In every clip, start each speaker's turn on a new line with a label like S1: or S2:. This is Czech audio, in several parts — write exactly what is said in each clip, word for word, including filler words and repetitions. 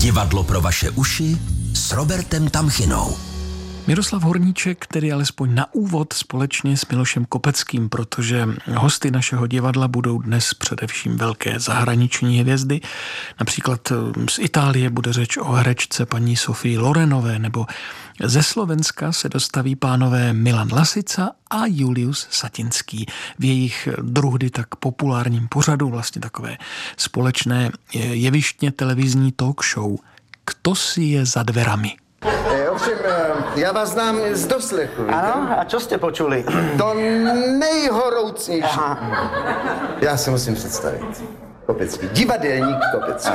S1: Divadlo pro vaše uši s Robertem Tamchinou.
S2: Miroslav Horníček, tedy alespoň na úvod společně s Milošem Kopeckým, protože hosty našeho divadla budou dnes především velké zahraniční hvězdy. Například z Itálie bude řeč o herečce paní Sofii Lorenové, nebo ze Slovenska se dostaví pánové Milan Lasica a Julius Satinský v jejich druhdy tak populárním pořadu, vlastně takové společné jevištně televizní talk show Kto si je za dverami.
S3: E, ovšem, já vás znám z doslechu.
S4: Ano, a čo ste počuli?
S3: To nejhoroucnější. Aha. Já se musím představit. Kopecký. Divadelník Kopecký.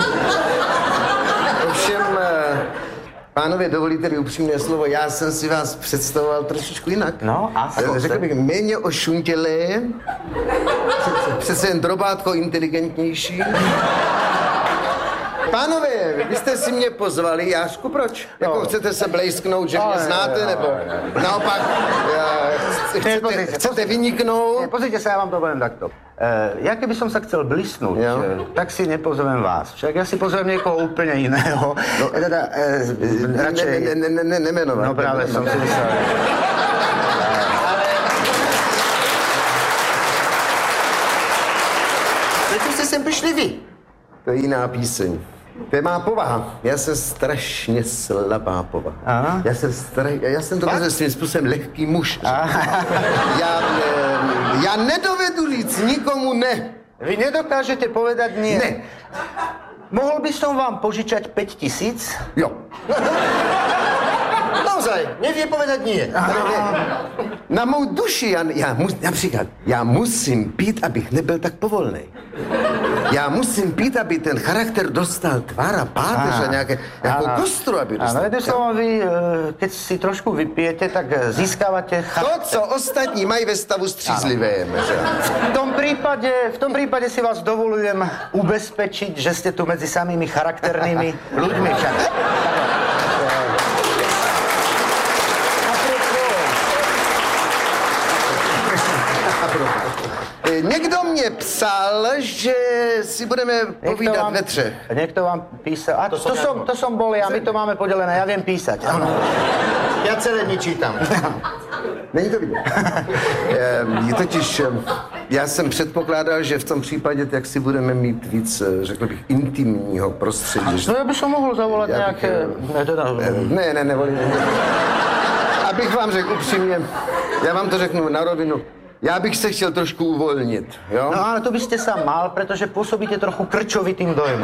S3: Ovšem, pánové, dovolíte-li upřímné slovo, já jsem si vás představoval trošičku jinak.
S4: No, a co?
S3: Řekl bych, méně ošuntělé, přece jen drobátko inteligentnější. Pánové, vy jste si mě pozvali, Jášku, proč? No. Jako chcete se blejsknout, že mě znáte, nebo naopak chcete, chcete vyniknout?
S4: Pozrite sa, ja vám to poviem takto. E, ja keby som sa chcel blísnuť, e, tak si nepozvem vás. Však ja si pozvem niekoho úplne iného. No, e, teda, e, radšej...
S3: Ne, ne, ne, ne, nemenovat.
S4: No práve som si myslel.
S3: Proč jste sem přišli vy? To je jiná píseň. To je má povaha. Já jsem strašně slabá povaha. Aha. Já jsem stra... já jsem to svým způsobem lehký muž. Já, ne, já nedovedu říct nikomu ne.
S4: Vy nedokážete povedať nie?
S3: Ne.
S4: Mohol by som vám požičať päť tisíc?
S3: Jo.
S5: Naozaj, nevie povedať nie.
S3: Na mou duši, já, já mus, například, já musím pít, abych nebyl tak povolnej. Já musím pít, aby ten charakter dostal tvár a páteř a nějaké, nějakou kostru, aby dostal.
S4: Áno, jedným slovom, vy, keď si trošku vypijete, tak získávate charakter.
S3: To, co ostatní mají ve stavu střízlivém.
S4: V tom prípade, v tom prípade si vás dovolujem ubezpečiť, že ste tu medzi samými charakternými ľuďmi však.
S3: Někdo mě psal, že si budeme povídat
S4: vám,
S3: ve třech.
S4: Niekto vám písal. A to, to, som, to som bol ja, my to máme podelené, ja viem písať. Ano.
S5: Ja celé dni čítam.
S3: Není to vidět. Je totiž, já jsem předpokládal, že v tom případě tak si budeme mít víc, řekl bych, intimního prostředí.
S4: No já bych mohl zavolat já nějaké...
S3: Bych, ne, ne, nevolím. Abych vám řekl upřímně, já vám to řeknu na rovinu, já bych se chtěl trošku uvolnit, jo?
S4: No ale to byste sám mal, protože působíte trochu krčovitým dojmom.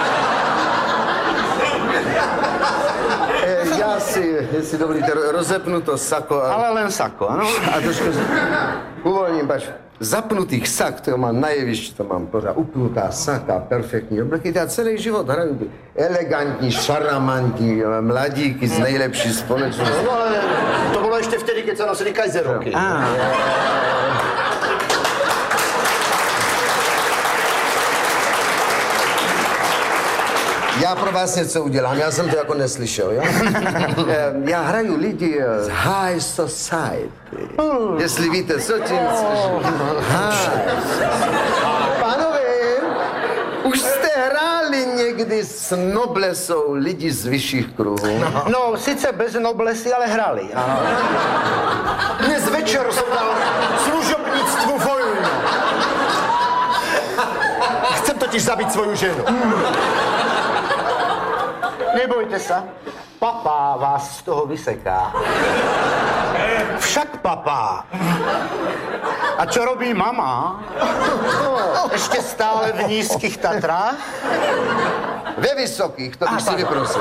S3: E, já si, jestli dovolíte, rozepnu to sako. A...
S4: Ale len sako, ano?
S3: A trošku uvolním, pač. Zapnutých sak, to mám na jevišti, to mám pořád upnutá saka, perfektní obleky. Já celý život hraju elegantní, šarmantní mladíky z nejlepší společnosti.
S5: No ale to bylo ještě vtedy, keď se nosili kajzerovky.
S4: Ah.
S3: Já pro vás něco udělám, já jsem to jako neslyšel, jo? Já hraju lidi z high society. Jestli víte, co tím Pánové, už jste hráli někdy s noblesou lidi z vyšších kruhů?
S4: No, no sice bez noblesy, ale hrali. Ano.
S5: Dnes večer jsem dal služobnictvu vojnu. Chcem totiž zabít svoju ženu.
S4: Nebojte sa, papá vás z toho vyseká.
S5: Však papá.
S4: A čo robí mama? Ešte stále v nízkych Tatrách?
S3: Ve vysokých, to bych si vyprosil.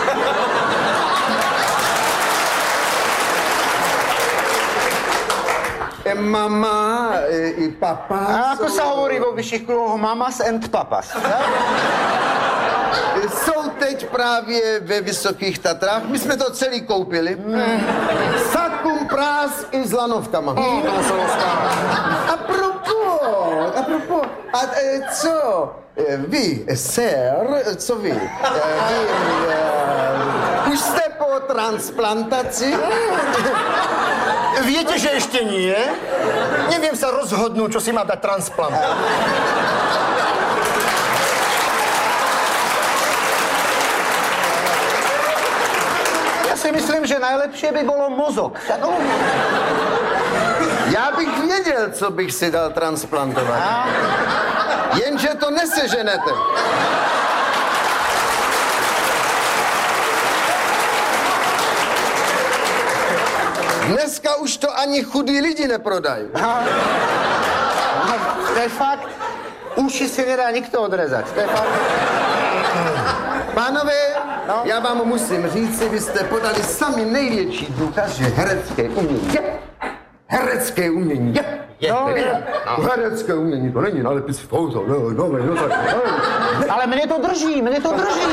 S3: Mama i papa.
S4: A ako sa hovorí vo vyšších kruhoch? Mamas and papas.
S3: Jsou teď právě ve Vysokých Tatrách. My jsme to celý koupili. Mm. Sakum prás i s lanovkama.
S5: Mm, to se
S3: a propos, a propos, a e, co? E, vy, sér, co vy? E, vy e, už jste po transplantaci?
S5: Viete, že ešte nie? Neviem sa rozhodnúť, čo si má dať transplant.
S4: poviem, že najlepšie by bolo mozog.
S3: Já bych věděl, co bych si dal transplantovat. A? Jenže to neseženete. Dneska už to ani chudí lidi neprodají.
S4: To je fakt. Uši si nedá nikto odrezať. To je fakt.
S3: Pánové, no? Já vám musím říct, vy jste podali sami největší důkaz, že herecké umění je. Herecké umění je. je. No, je. No. Herecké umění, to není nálepis foto, no, no, no, no, no.
S4: Ale mne to drží, mne to drží.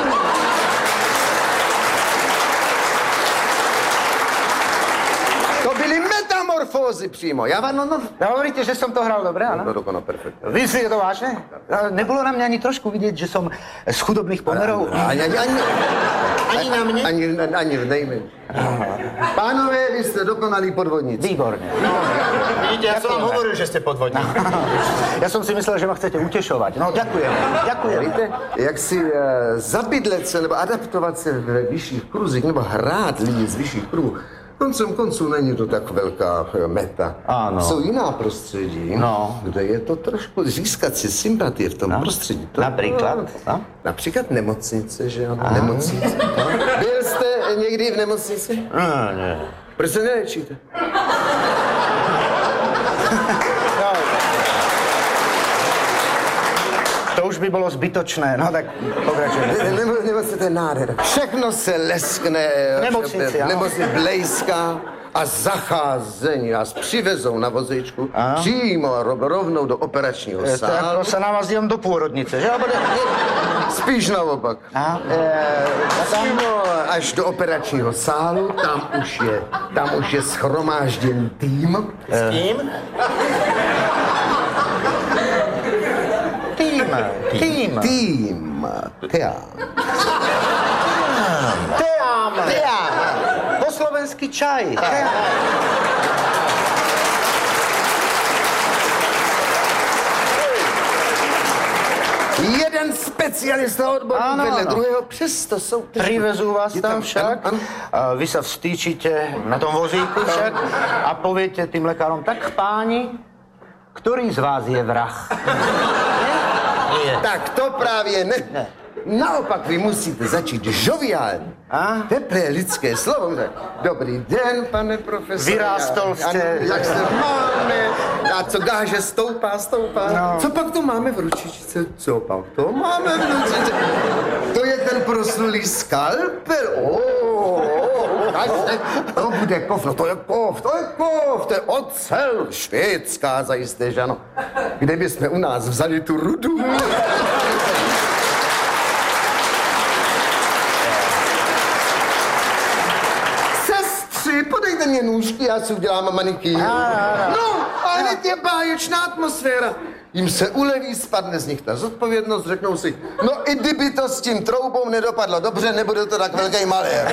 S3: To byly metamorfózy přímo. Já vám, no, no.
S4: Hovoríte, že som to hral dobre, áno?
S3: No, dokonale, perfektne.
S4: Vy si je to vážne? Nebolo na mňa ani trošku vidieť, že som z chudobných pomerov?
S3: Ani, ani, ani,
S5: Ani na mne?
S3: Ani, ani v nejmenším. Pánové, vy ste dokonalí podvodníci.
S4: Výborne.
S5: Vidíte, ja som vám hovoril, že ste podvodníci.
S4: Ja som si myslel, že ma chcete utešovať. No, ďakujem. Ďakujem.
S3: Víte, jak si uh, zabydlet se nebo adaptovat se ve vyšších kruzích nebo hrát lidi z vyšších kruhů, koncem konců není to tak velká meta.
S4: Ano.
S3: Jsou jiná prostředí,
S4: no.
S3: kde je to trošku získat si sympatie v tom no. prostředí. To,
S4: například? No.
S3: Například nemocnice, že jo? Nemocnice. No. Byl jste někdy v nemocnici?
S4: No, ne.
S3: Proč se nelečíte?
S4: No. To už by bylo zbytočné, no tak pokračujeme.
S3: Ne, nebo, nemocnice, to je nádhera. Všechno se leskne.
S4: Nemocnici, ano.
S3: Nemocnice blejská a zacházení nás přivezou na vozíčku a? přímo rovnou do operačního
S4: e,
S3: sálu.
S4: To jako se nám dívam do pôrodnice, že?
S3: Spíš naopak.
S4: A? E,
S3: přímo až do operačního sálu, tam už je, tam už je schromážděn tým.
S5: S kým?
S4: Tým. Tým.
S3: Tým. Teám.
S4: Teám. Teám. Po slovensky čaj. Teám.
S3: Jeden specialista odborník vedle druhého, přesto jsou...
S4: Privezú vás tam však,
S3: ano, ano.
S4: A vy sa vstýčite na tom vozíku však a poviete tým lekárom, tak páni, ktorý z vás je vrah?
S3: Nie? Tak to právě ne. ne. Naopak vy musíte začít žoviálně. A? Teplé lidské slovo. Dobrý den, pane profesor.
S4: Vyrástol jste.
S3: Jak se máme? A co gáže stoupá, stoupá.
S4: No.
S3: Co pak to máme v ručičce? Co pak to máme v ručičce? To je ten proslulý skalpel. Oh, oh, to bude kov. No to je kov, to je kov. To je ocel. Švédská zajisté, že ano. Kde bychom u nás vzali tu rudu? Podejte mě nůžky, já si udělám manikýr. No, a hned je báječná atmosféra. Jim se uleví, spadne z nich ta zodpovědnost, řeknou si, no i kdyby to s tím troubou nedopadlo dobře, nebude to tak velký malér.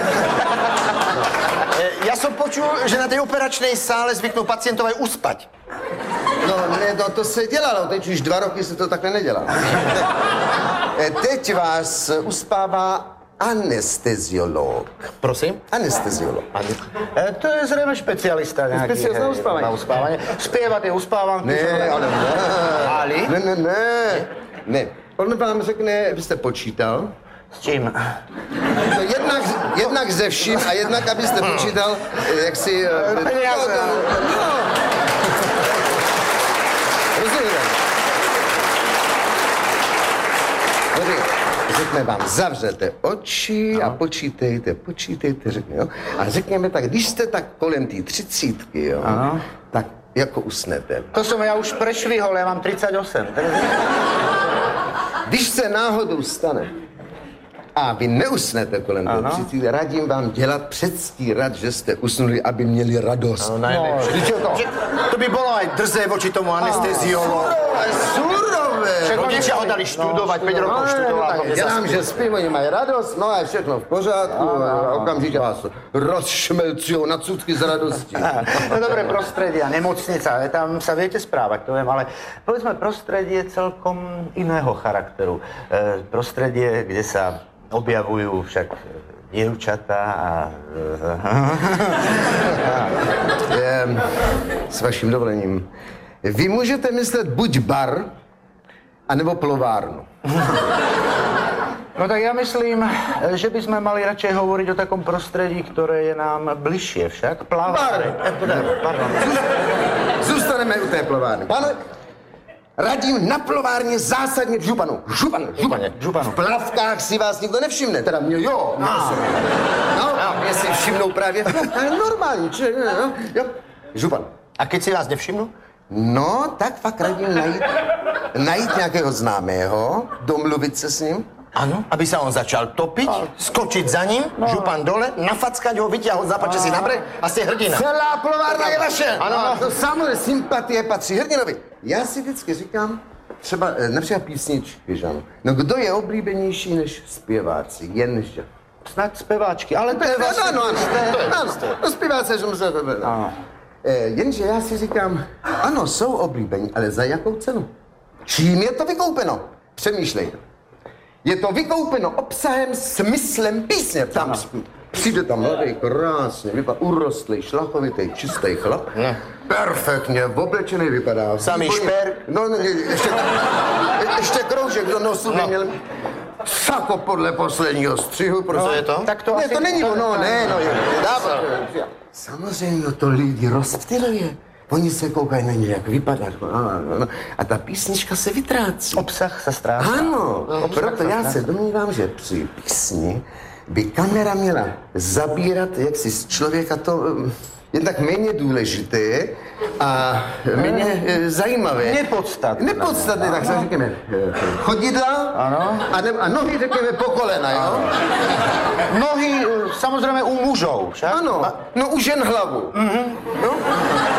S5: Ja som počul, že na tej operačnej sále zvyknú pacientové uspať.
S3: No, ne, no to se dělalo, teď už dva roky se to takhle nedělá. Teď vás uspává anesteziolog.
S5: Prosím?
S3: Anesteziolog.
S4: E, to je zrejme špecialista nejaký.
S3: Specialista na uspávanie.
S4: Na uspávanie. Spievať je uspávanky.
S3: Ne, ale ne.
S4: Ali?
S3: Ne, ne, ne. Ne. On vám řekne, vy jste počítal.
S4: S čím?
S3: No jednak, jednak ze vším a jednak, abyste počítal, jak si...
S4: Peniaze.
S3: No. Rozumím. Řekne vám, zavřete oči a počítejte, počítejte, řekne, jo. A řekněme tak, když jste tak kolem té třicítky, jo, ano. Tak jako usnete.
S4: To som ja už prešvihol, ja mám tridsaťosem.
S3: Když se náhodou stane a vy neusnete kolem té třicítky, radím vám dělat předstírat, že jste usnuli, aby měli radost.
S5: No, najlepšie.
S3: No,
S5: to? to by bolo aj drzé voči tomu anesteziologu.
S3: Surové!
S5: Rodičia ho dali študovať, päť rokov študoval.
S3: Dělám, že spím, oni mají radost, no a všechno v pořádku, a okamžitě vás rozšmelcují na cudky z radosti.
S4: No dobre, prostredia, nemocnica, tam sa viete správať, to viem, ale povedzme prostredie celkom iného charakteru. E, prostredie, kde sa objavujú však děvčata a...
S3: Ehm, S vaším dovolením. Vy můžete myslet buď bar, anebo plovárnu.
S4: No tak já myslím, že bychom mali radšej hovoriť o takom prostredí, ktoré je nám bližšie však. Plavárny. Pardon.
S3: Zůstaneme u té plovárny. Pane, radím na plovárně zásadně v županu. Župan, županě,
S4: županu.
S3: V plavkách si vás nikdo nevšimne, teda mě jo. No, no, mě si všimnou právě v plavkách, normální, či, no, jo. Župan.
S5: A keď si vás nevšimnu?
S3: No, tak fakt radím najít, najít nějakého známého, domluvit se s ním.
S5: Ano, aby sa on začal topiť, skočiť za ním, no. Župan dole, nafackať ho, vyťahol, zapače si na breh a ste hrdina.
S3: Celá plovárna je vaše.
S5: Ano.
S3: To samozřejmě sympatie patří hrdinovi. Já si vždycky říkám, třeba eh, například písničky, že ano. No kdo je oblíbenější než zpěváci? Jenže.
S4: Snad zpěváčky, ale to je
S3: No,
S4: vlastně...
S3: no, ano, ano, no, zpěváci, že musí... Eh, jenže já si říkám, ano, jsou oblíbení, ale za jakou cenu? Čím je to vykoupeno? Přemýšlejte. Je to vykoupeno obsahem, smyslem písně. Tam přijde tam mladý, krásně, vypadá urostlý, šlachovitý, čistý chlap.
S5: Ne.
S3: Perfektně, oblečený vypadá.
S5: Samý
S3: Výborně.
S5: šper.
S3: No, ne, ještě, ještě kroužek do nosu by měl. Sako podle posledního střihu, protože
S5: Co je to?
S4: Tak to
S3: ne,
S4: asi...
S3: to není ono, ne, no. Je,
S5: Dávno.
S3: samozřejmě to lidi rozptyluje. Oni se koukají na ně, jak vypadá. A ta písnička se vytrácí.
S4: Obsah se ztrácí.
S3: Ano, proto já se domnívám, že při písni by kamera měla zabírat jaksi z člověka to um, jednak méně důležité a méně e, zajímavé.
S4: Nepodstatné.
S3: Nepodstatné, tak se říkáme. e, Chodidla
S4: Ano.
S3: a, ne, a nohy řekněme po kolena, jo?
S4: Nohy, samozřejmě u mužů, však?
S3: Ano, no u žen hlavu. No.